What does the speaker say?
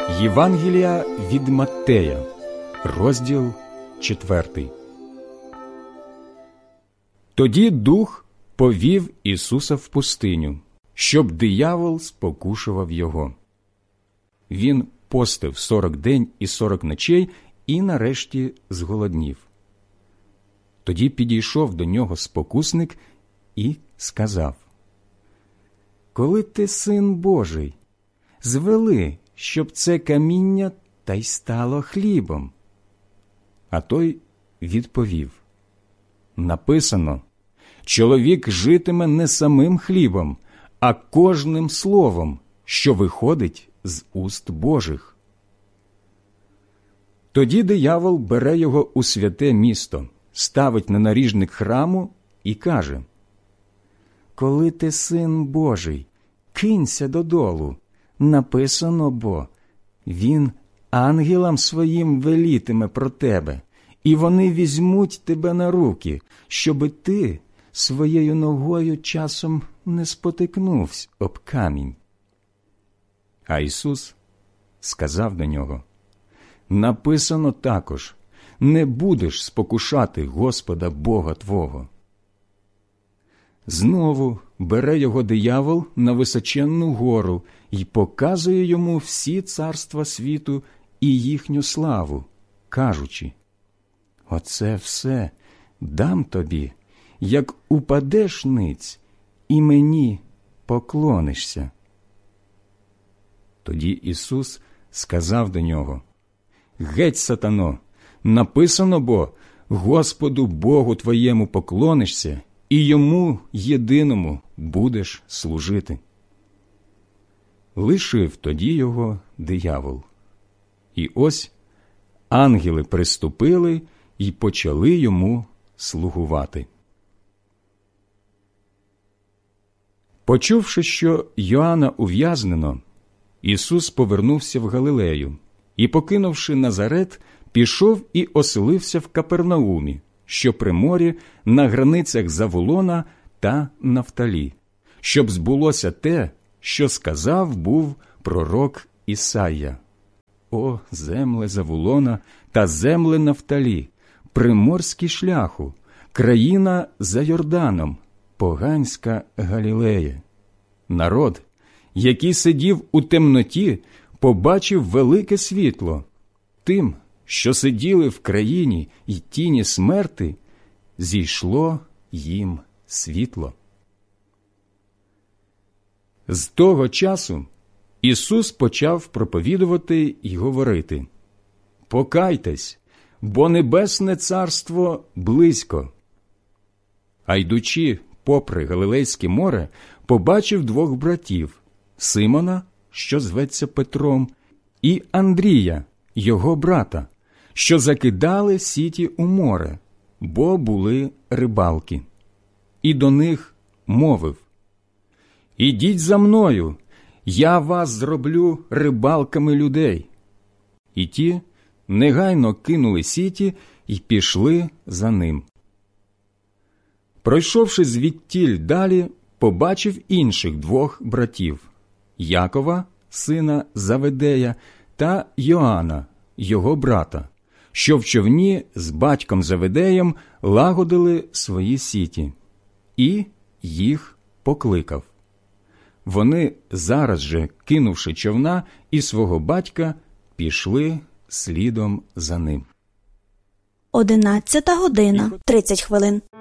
Євангелія від Маттея, розділ 4. Тоді Дух повів Ісуса в пустиню, щоб диявол спокушував його. Він постив 40 день і 40 ночей і нарешті зголоднів. Тоді підійшов до нього спокусник і сказав: «Коли ти син Божий, звели, щоб це каміння та й стало хлібом». А той відповів: «Написано, чоловік житиме не самим хлібом, а кожним словом, що виходить з уст Божих». Тоді диявол бере його у святе місто, ставить на наріжник храму і каже: «Коли ти син Божий, кинься додолу. Написано бо, він ангелам своїм велітиме про тебе, і вони візьмуть тебе на руки, щоби ти своєю ногою часом не спотикнувся об камінь». А Ісус сказав до нього: «Написано також, не будеш спокушати Господа Бога твого». Знову бере його диявол на височенну гору й показує йому всі царства світу і їхню славу, кажучи: «Оце все дам тобі, як упадеш ниць, і мені поклонишся». Тоді Ісус сказав до нього: «Геть, сатано, написано бо, Господу Богу твоєму поклонишся, і Йому єдиному будеш служити». Лишив тоді його диявол. І ось ангели приступили й почали йому слугувати. Почувши, що Йоанна ув'язнено, Ісус повернувся в Галилею і, покинувши Назарет, пішов і оселився в Капернаумі, що при морі, на границях Завулона та Нафталі, щоб збулося те, що сказав був пророк Ісайя: «О, земле Завулона та земле Нафталі, приморський шляху, країна за Йорданом, поганська Галілея. Народ, який сидів у темноті, побачив велике світло. Тим, що сиділи в країні й тіні смерти, зійшло їм світло». З того часу Ісус почав проповідувати й говорити: «Покайтесь, бо Небесне Царство близько». А йдучи попри Галилейське море, побачив двох братів – Симона, що зветься Петром, і Андрія, його брата, що закидали сіті у море, бо були рибалки. І до них мовив: «Ідіть за мною, я вас зроблю рибалками людей». І ті негайно кинули сіті й пішли за ним. Пройшовши звідтіль далі, побачив інших двох братів – Якова, сина Заведея, та Йоанна, його брата, що в човні з батьком Заведеєм лагодили свої сіті. І їх покликав. Вони зараз же, кинувши човна і свого батька, пішли слідом за ним. 11:30.